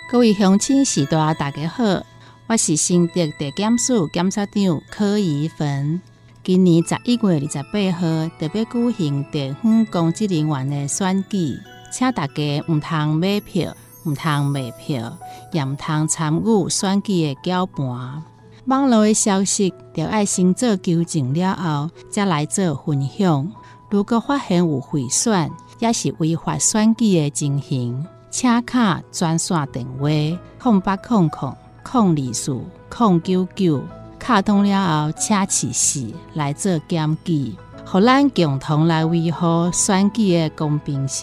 各位乡亲士大大家好，我是新竹地检署检察长柯怡芬。今年11月28号特别举行地方公职人员的选举，请大家唔通买票，唔通卖票，也唔通参与选举的搅拌。网络的消息就要先做纠正了后，再来做分享。如果发现有贿选，也是违法选举的情形，请卡专线电话0800-024-099，卡通了后，请持续来做检举，互咱共同来维护选举的公平性。